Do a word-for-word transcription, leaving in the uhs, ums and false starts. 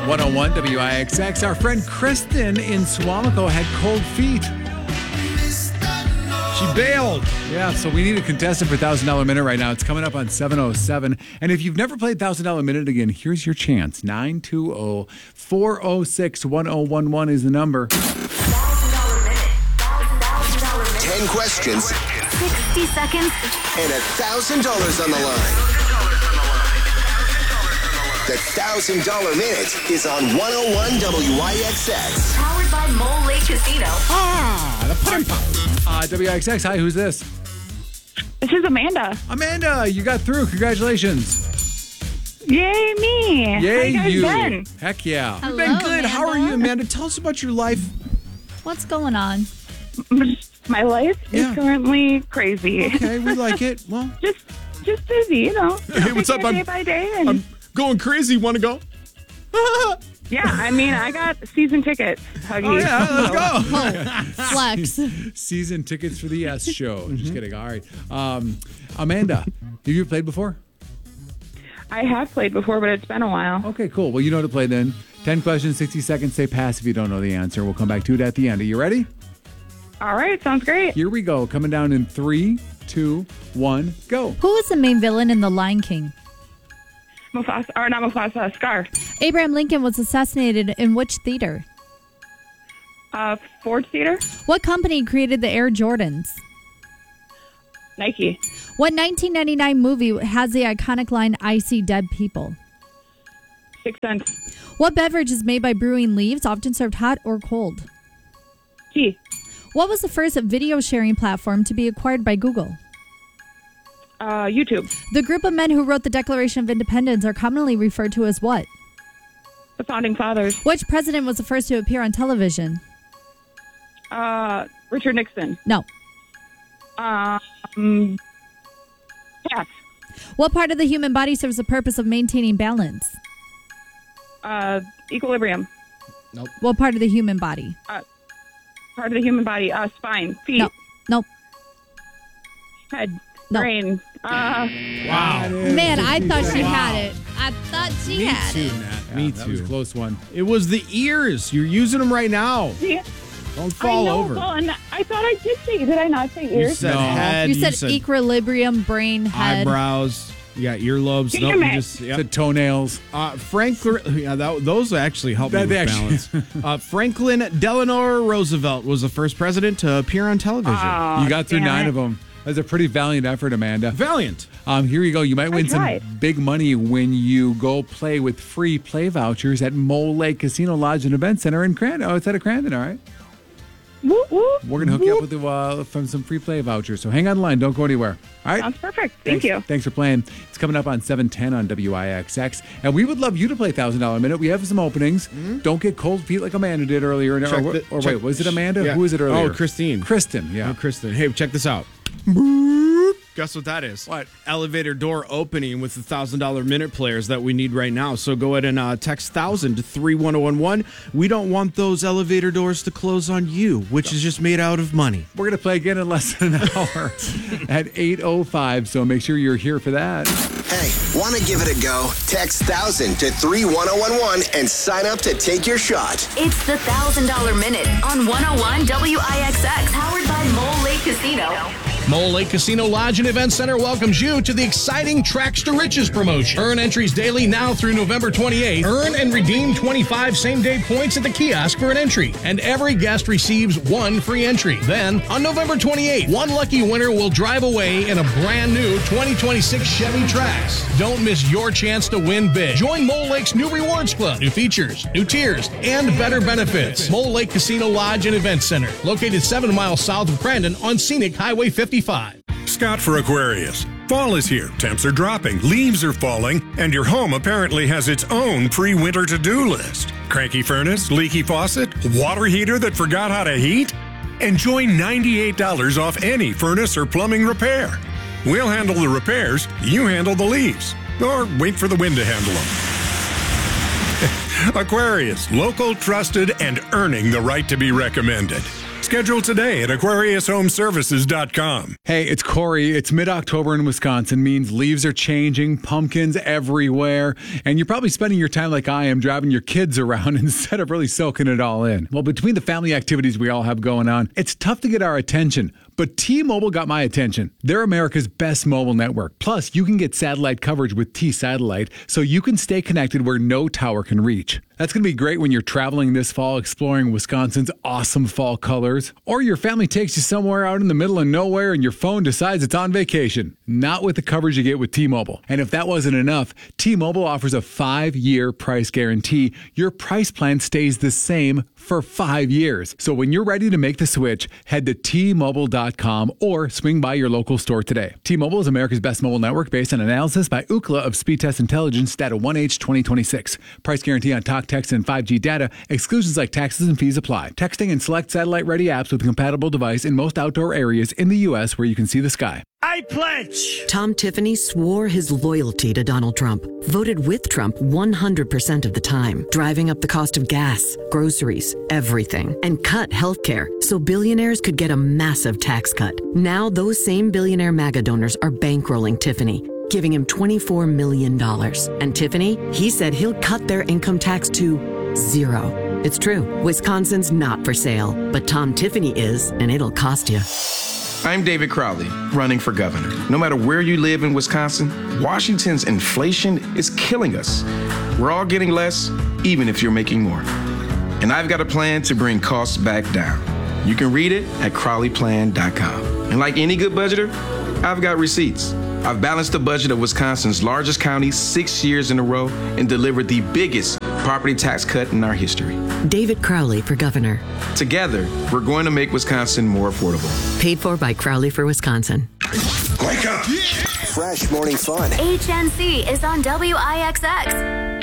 one oh one W I X X. Our friend Kristen in Suamico had cold feet. She bailed. Yeah, so we need a contestant for one thousand dollars Minute right now. It's coming up on seven oh seven. And if you've never played one thousand dollars Minute again, here's your chance. nine two zero, four oh six, one oh one one is the number. one thousand dollars Minute. one thousand dollars Minute. ten questions. sixty seconds. And one thousand dollars on the line. The one thousand dollars Minute is on one oh one W I X X. Powered by Mole Lake Casino. Ah, the party pop. Uh, W I X X, hi, who's this? This is Amanda. Amanda, you got through. Congratulations. Yay, me. Yay, How you you. guys been? Heck yeah. We've been good. Amanda. How are you, Amanda? Tell us about your life. What's going on? My life Yeah. is currently crazy. Okay, we like it. Well, Just just busy, you know. Hey, what's up? Taking it I'm- Day by day. And I'm going crazy. Want to go? yeah, I mean, I got season tickets, Huggy. Oh, yeah, let's go. Flex. Season tickets for the Yes Show. Just kidding. All right. Um, Amanda, have you played before? I have played before, but it's been a while. Okay, cool. Well, you know how to play then. ten questions, sixty seconds. Say pass if you don't know the answer. We'll come back to it at the end. Are you ready? All right, sounds great. Here we go. Coming down in three, two, one, go. Who is the main villain in The Lion King? Mufasa, or not Mufasa, Scar. Abraham Lincoln was assassinated in which theater? Uh, Ford Theater, What company created the Air Jordans? Nike. What nineteen ninety-nine movie has the iconic line, I see dead people? Six Sense. What beverage is made by brewing leaves, often served hot or cold? Tea. What was the first video sharing platform to be acquired by Google? Uh, YouTube. The group of men who wrote the Declaration of Independence are commonly referred to as what? The Founding Fathers. Which president was the first to appear on television? Uh, Richard Nixon. No. Um, Pass. What part of the human body serves the purpose of maintaining balance? Uh, Equilibrium. What part of the human body? Part of the human body. Uh, spine. Feet. No. Nope. Head. No. Brain. Uh, Wow. Man, I thought she had it. I thought she had it. Matt. Yeah, Me that was a too. close one. It was the ears. You're using them right now. yeah. Don't fall I know, over. Well, and I thought I did say, did I not say You ears? said No. head. You said, equilibrium, brain, head. eyebrows. You got earlobes. Damn No, you it. just yeah. The toenails. Uh, Franklin, yeah, that, those actually help me That- with they actually- balance. uh, Franklin Delano Roosevelt was the first president to appear on television. Aw, you got through damn nine it. of them. That's a pretty valiant effort, Amanda. Valiant. Um, here you go. You might win some tried. big money when you go play with free play vouchers at Mole Lake Casino Lodge and Event Center in Crandon. Oh, it's at a Crandon, all right? Whoop, whoop, We're going to hook you up whoop. with the, uh, from some free play vouchers. So hang on the line. Don't go anywhere. All right? Sounds perfect. Thanks, Thank you. Thanks for playing. It's coming up on seven ten on W I X X. And we would love you to play one thousand dollars Minute. We have some openings. Don't get cold feet like Amanda did earlier. Or, Check or, the- or check- wait, was it Amanda? yeah. Who was it earlier? Oh, Christine. Kristen, yeah. Oh, Kristen. Hey, check this out. Guess what that is? What? Elevator door opening with the one thousand dollars Minute players that we need right now. So go ahead and uh, text one thousand to three one zero one one. We don't want those elevator doors to close on you, which is just made out of money. We're going to play again in less than an hour at eight oh five. So make sure you're here for that. Hey, want to give it a go? Text one thousand to three one zero one one and sign up to take your shot. It's the one thousand dollars Minute on one oh one W I X X. Powered by Mole Lake Casino. Mole Lake Casino Lodge and Event Center welcomes you to the exciting Tracks to Riches promotion. Earn entries daily now through November twenty-eighth. Earn and redeem twenty-five same-day points at the kiosk for an entry, and every guest receives one free entry. Then, on November twenty-eighth, one lucky winner will drive away in a brand new twenty twenty-six Chevy Trax. Don't miss your chance to win big. Join Mole Lake's new rewards club, new features, new tiers, and better benefits. Mole Lake Casino Lodge and Event Center, located seven miles south of Crandon on Scenic Highway fifty-five. Scott for Aquarius. Fall is here, temps are dropping, leaves are falling, and your home apparently has its own pre-winter to-do list. Cranky furnace, leaky faucet, water heater that forgot how to heat? Enjoy ninety-eight dollars off any furnace or plumbing repair. We'll handle the repairs, you handle the leaves. Or wait for the wind to handle them. Aquarius, local, trusted, and earning the right to be recommended. Schedule today at aquarius home services dot com. Hey, it's Corey. It's mid-October in Wisconsin, means leaves are changing, pumpkins everywhere, and you're probably spending your time like I am, driving your kids around instead of really soaking it all in. Well, between the family activities we all have going on, it's tough to get our attention. But T-Mobile got my attention. They're America's best mobile network. Plus, you can get satellite coverage with T-Satellite, so you can stay connected where no tower can reach. That's going to be great when you're traveling this fall, exploring Wisconsin's awesome fall colors, or your family takes you somewhere out in the middle of nowhere and your phone decides it's on vacation. Not with the coverage you get with T-Mobile. And if that wasn't enough, T-Mobile offers a five-year price guarantee. Your price plan stays the same for five years. So when you're ready to make the switch, head to T Mobile dot com or swing by your local store today. T-Mobile is America's best mobile network based on analysis by Ookla of Speedtest Intelligence data one H twenty twenty-six. Price guarantee on talk, text, and five G data. Exclusions like taxes and fees apply. Texting and select satellite-ready apps with a compatible device in most outdoor areas in the U S where you can see the sky. I pledge! Tom Tiffany swore his loyalty to Donald Trump, voted with Trump one hundred percent of the time, driving up the cost of gas, groceries, everything, and cut healthcare so billionaires could get a massive tax cut. Now those same billionaire MAGA donors are bankrolling Tiffany, giving him twenty-four million dollars. And Tiffany, he said he'll cut their income tax to zero. It's true. Wisconsin's not for sale, but Tom Tiffany is, and it'll cost you. I'm David Crowley, running for governor. No matter where you live in Wisconsin, Washington's inflation is killing us. We're all getting less, even if you're making more. And I've got a plan to bring costs back down. You can read it at crowley plan dot com. And like any good budgeter, I've got receipts. I've balanced the budget of Wisconsin's largest county six years in a row and delivered the biggest property tax cut in our history. David Crowley for governor. Together, we're going to make Wisconsin more affordable. Paid for by Crowley for Wisconsin. Wake up! Fresh morning fun. H N C is on W I X X.